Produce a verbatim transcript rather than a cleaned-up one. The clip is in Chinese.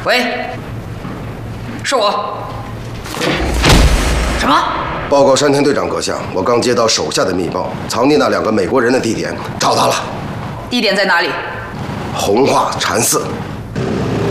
喂，是我。什么？ 报告山田队长阁下，我刚接到手下的密报，藏匿那两个美国人的地点找到了。 地点在哪里？ 红化禅寺。